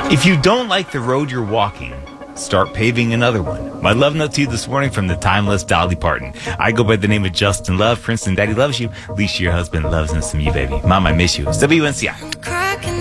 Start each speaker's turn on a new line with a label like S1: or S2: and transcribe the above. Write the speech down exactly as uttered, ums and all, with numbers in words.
S1: If you don't like the road you're walking, start paving another one. My love note to you this morning from the timeless Dolly Parton. I go by the name of Justin Love. Princeton Daddy loves you. Leisha, your husband, loves and some you, baby. Mom, I miss you. It's W N C I.